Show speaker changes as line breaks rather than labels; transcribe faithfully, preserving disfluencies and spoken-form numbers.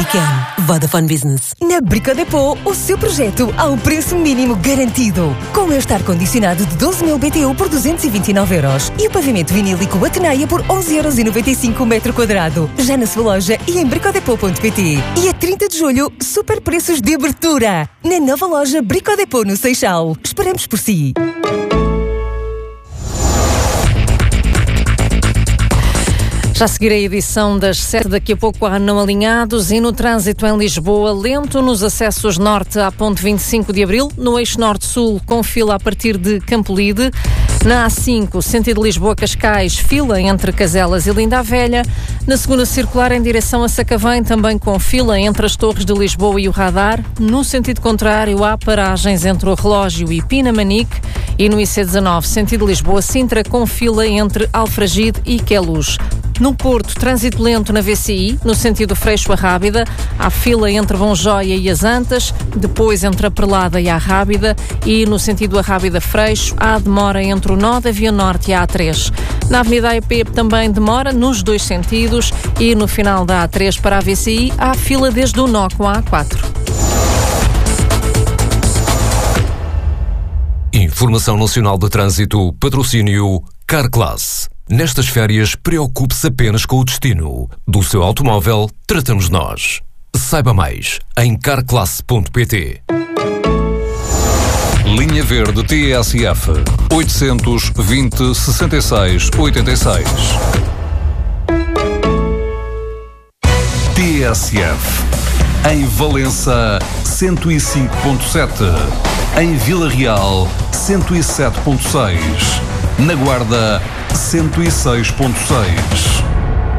we can. Vodafone Business.
Na Brico Dépôt, o seu projeto ao preço mínimo garantido. Com o este ar-condicionado de doze mil B T U por duzentos e vinte e nove euros e o pavimento vinílico Ateneia por onze euros e noventa e cinco o metro quadrado. Já na sua loja e em bricodepot ponto pt. E a trinta de julho, super preços de abertura. Na nova loja Brico Dépôt no Seixal. Esperamos por si.
Já a seguir a edição das sete, daqui a pouco há Não Alinhados. E no trânsito em Lisboa, lento nos acessos norte à ponte vinte e cinco de Abril, no eixo norte-sul com fila a partir de Campolide. Na A cinco, sentido Lisboa-Cascais, fila entre Caselas e Linda a Velha. Na segunda circular em direção a Sacavém, também com fila entre as Torres de Lisboa e o Radar. No sentido contrário, há paragens entre o Relógio e Pinamanique. E no I C dezanove, sentido Lisboa-Sintra, com fila entre Alfragide e Queluz. No Porto, trânsito lento na V C I, no sentido Freixo a Rábida. Há fila entre Bonjóia e as Antas, depois entre a Perlada e a Rábida. E no sentido a Rábida-Freixo, há demora entre o nó da Via Norte e a A três. Na Avenida A E P também demora nos dois sentidos. E no final da A três para a V C I, há fila desde o nó com a A quatro.
Informação Nacional de Trânsito, patrocínio Carclass. Nestas férias, preocupe-se apenas com o destino. Do seu automóvel, tratamos nós. Saiba mais em carclass ponto pt.
Linha Verde T S F oitocentos e vinte, sessenta e seis, oitenta e seis. T S F. Em Valença, cento e cinco ponto sete. Em Vila Real, cento e sete ponto seis. Na Guarda, cento e seis ponto seis.